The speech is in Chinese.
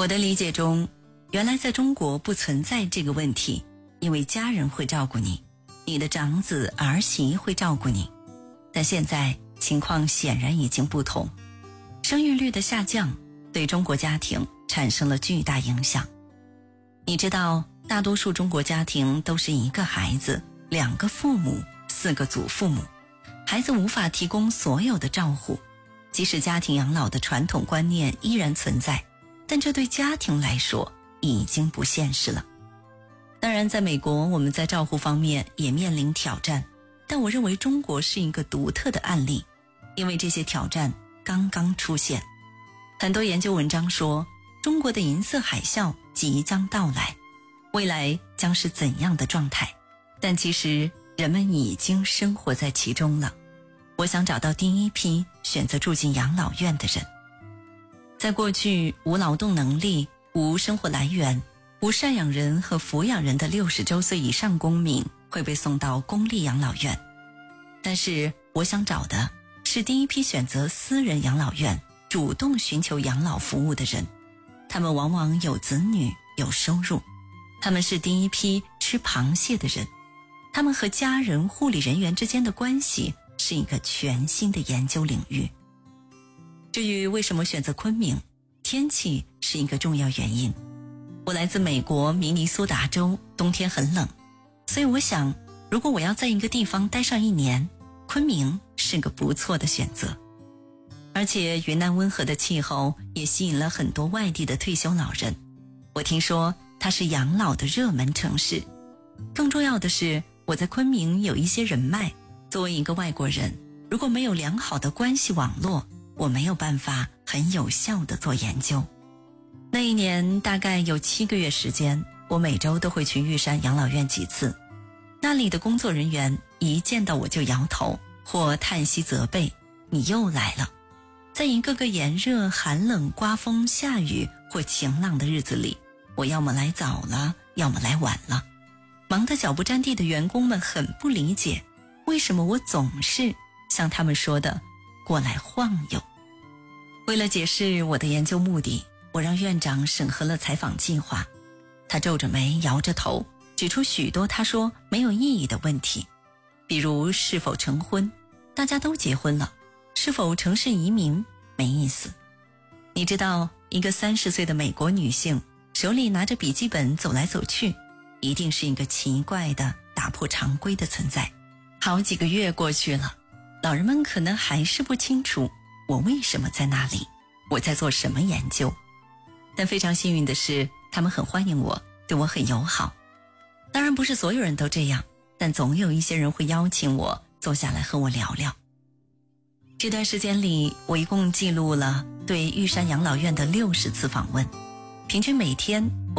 我的理解中，原来在中国不存在这个问题，因为家人会照顾你，你的长子儿媳会照顾你。但现在情况显然已经不同，生育率的下降对中国家庭产生了巨大影响。你知道，大多数中国家庭都是一个孩子，2个父母，4个祖父母，孩子无法提供所有的照护。即使家庭养老的传统观念依然存在，但这对家庭来说已经不现实了。当然，在美国我们在照护方面也面临挑战，但我认为中国是一个独特的案例，因为这些挑战刚刚出现。很多研究文章说，中国的银色海啸即将到来，未来将是怎样的状态？但其实人们已经生活在其中了。我想找到第一批选择住进养老院的人。在过去，无劳动能力、无生活来源、无赡养人和抚养人的60周岁以上公民会被送到公立养老院。但是我想找的是第一批选择私人养老院，主动寻求养老服务的人。他们往往有子女，有收入。他们是第一批吃螃蟹的人。他们和家人、护理人员之间的关系是一个全新的研究领域。至于为什么选择昆明，天气是一个重要原因。我来自美国明尼苏达州，冬天很冷，所以我想，如果我要在一个地方待上1年，昆明是个不错的选择。而且云南温和的气候也吸引了很多外地的退休老人。我听说它是养老的热门城市。更重要的是，我在昆明有一些人脉。作为一个外国人，如果没有良好的关系网络，我没有办法很有效地做研究。那一年大概有7个月时间，我每周都会去玉山养老院几次。那里的工作人员一见到我就摇头或叹息责备，你又来了。在一个个炎热、寒冷、刮风、下雨或晴朗的日子里，我要么来早了，要么来晚了。忙得脚不沾地的员工们很不理解，为什么我总是像他们说的过来晃悠。为了解释我的研究目的，我让院长审核了采访计划。他皱着眉，摇着头，指出许多他说没有意义的问题，比如是否成婚，大家都结婚了；是否城市移民，没意思。你知道，一个30岁的美国女性手里拿着笔记本走来走去，一定是一个奇怪的、打破常规的存在。好几个月过去了，老人们可能还是不清楚我为什么在那里，我在做什么研究。但非常幸运的是，他们很欢迎我，对我很友好。当然不是所有人都这样，但总有一些人会邀请我坐下来和我聊聊。这段时间里，我一共记录了对玉山养老院的60次访问，平均每天